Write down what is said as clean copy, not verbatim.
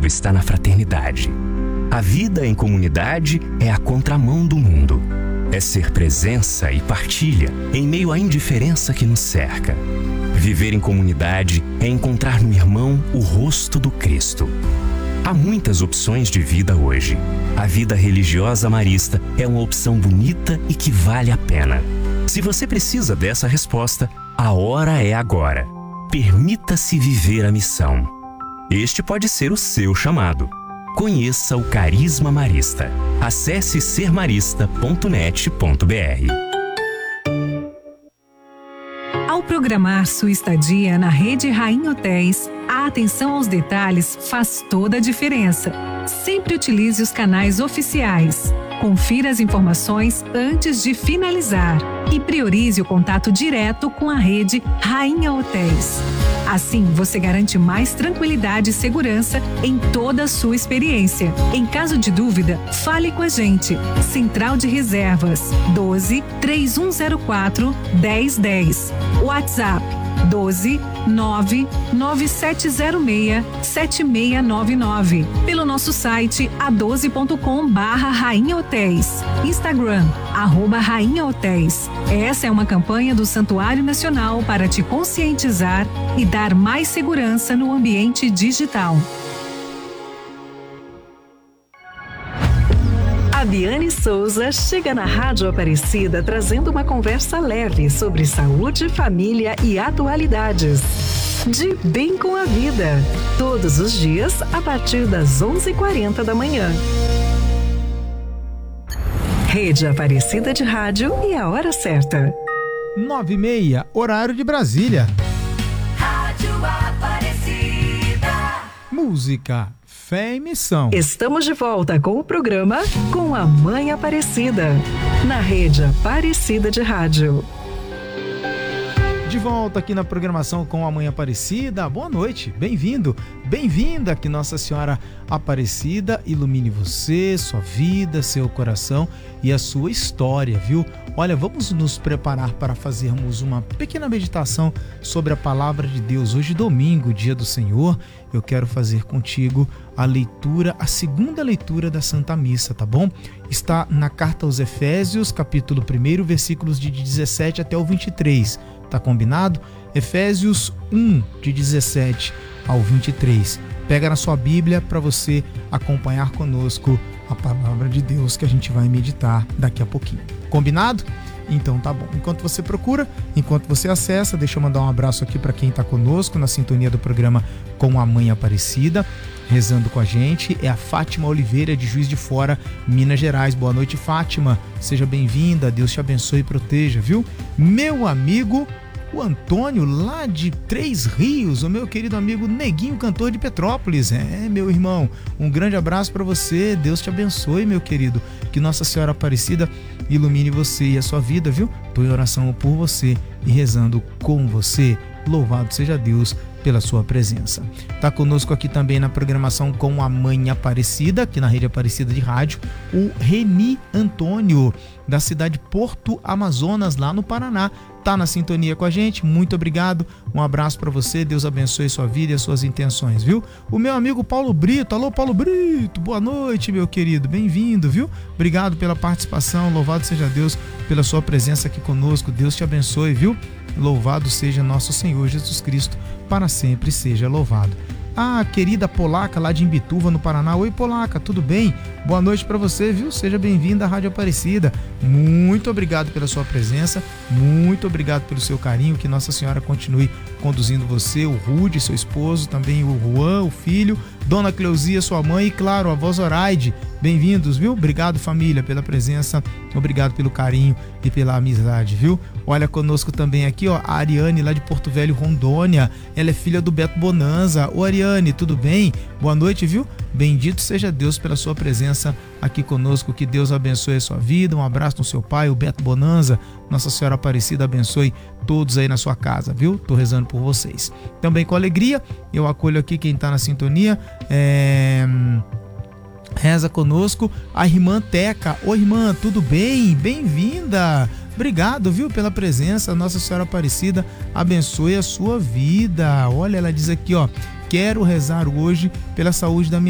está na fraternidade. A vida em comunidade é a contramão do mundo. É ser presença e partilha em meio à indiferença que nos cerca. Viver em comunidade é encontrar no irmão o rosto do Cristo. Há muitas opções de vida hoje. A vida religiosa marista é uma opção bonita e que vale a pena. Se você precisa dessa resposta, a hora é agora. Permita-se viver a missão. Este pode ser o seu chamado. Conheça o Carisma Marista. Acesse sermarista.net.br. Ao programar sua estadia na Rede Rainha Hotéis, a atenção aos detalhes faz toda a diferença. Sempre utilize os canais oficiais. Confira as informações antes de finalizar e priorize o contato direto com a Rede Rainha Hotéis. Assim, você garante mais tranquilidade e segurança em toda a sua experiência. Em caso de dúvida, fale com a gente. Central de Reservas 12 3104 1010. WhatsApp 12 99706 7699. Pelo nosso site a12.com/Rainha Hotéis. Instagram @Rainha Hotéis. Essa é uma campanha do Santuário Nacional para te conscientizar e dar mais segurança no ambiente digital. A Biane Souza chega na Rádio Aparecida trazendo uma conversa leve sobre saúde, família e atualidades. De Bem com a Vida, todos os dias a partir das 11h40 da manhã. Rede Aparecida de Rádio e a hora certa. 9h30, horário de Brasília. Rádio Aparecida. Música, fé e missão. Estamos de volta com o programa Com a Mãe Aparecida, na Rede Aparecida de Rádio. De volta aqui na programação Com a Mãe Aparecida. Boa noite, bem-vindo, bem-vinda, que Nossa Senhora Aparecida ilumine você, sua vida, seu coração e a sua história, viu? Olha, vamos nos preparar para fazermos uma pequena meditação sobre a Palavra de Deus. Hoje, domingo, dia do Senhor, eu quero fazer contigo a leitura, a segunda leitura da Santa Missa, tá bom? Está na Carta aos Efésios, capítulo 1, versículos de 17 até o 23. Tá combinado? Efésios 1, de 17 ao 23. Pega na sua Bíblia para você acompanhar conosco a Palavra de Deus que a gente vai meditar daqui a pouquinho. Combinado? Então tá bom. Enquanto você procura, enquanto você acessa, deixa eu mandar um abraço aqui para quem está conosco na sintonia do programa Com a Mãe Aparecida. Rezando com a gente é a Fátima Oliveira, de Juiz de Fora, Minas Gerais. Boa noite, Fátima. Seja bem-vinda. Deus te abençoe e proteja, viu? Meu amigo, o Antônio, lá de Três Rios, o meu querido amigo Neguinho, cantor de Petrópolis. Meu irmão, um grande abraço para você. Deus te abençoe, meu querido. Que Nossa Senhora Aparecida ilumine você e a sua vida, viu? Estou em oração por você e rezando com você. Louvado seja Deus pela sua presença. Tá conosco aqui também na programação Com a Mãe Aparecida, aqui na Rede Aparecida de Rádio, o Reni Antônio, da cidade de Porto Amazonas, lá no Paraná. Tá na sintonia com a gente, muito obrigado, um abraço para você, Deus abençoe sua vida e as suas intenções, viu? O meu amigo Paulo Brito, alô Paulo Brito, boa noite, meu querido, bem-vindo, viu? Obrigado pela participação, louvado seja Deus pela sua presença aqui conosco, Deus te abençoe, viu? Louvado seja nosso Senhor Jesus Cristo, para sempre seja louvado. A querida Polaca, lá de Imbituva, no Paraná. Oi, Polaca, tudo bem? Boa noite para você, viu? Seja bem-vinda à Rádio Aparecida. Muito obrigado pela sua presença, muito obrigado pelo seu carinho, que Nossa Senhora continue conduzindo você, o Rude, seu esposo, também o Juan, o filho, Dona Cleusia, sua mãe e, claro, a avó Zoraide. Bem-vindos, viu? Obrigado, família, pela presença, obrigado pelo carinho e pela amizade, viu? Olha conosco também aqui, ó, a Ariane, lá de Porto Velho, Rondônia. Ela é filha do Beto Bonanza. Ô, Ariane, tudo bem? Boa noite, viu? Bendito seja Deus pela sua presença aqui conosco, que Deus abençoe a sua vida. Um abraço no seu pai, o Beto Bonanza. Nossa Senhora Aparecida abençoe todos aí na sua casa, viu? Tô rezando por vocês. Também com alegria, eu acolho aqui quem tá na sintonia, reza conosco a irmã Teca. Oi, irmã, tudo bem? Bem-vinda! Obrigado, viu, pela presença. Nossa Senhora Aparecida abençoe a sua vida. Olha, ela diz aqui, ó: quero rezar hoje pela saúde da minha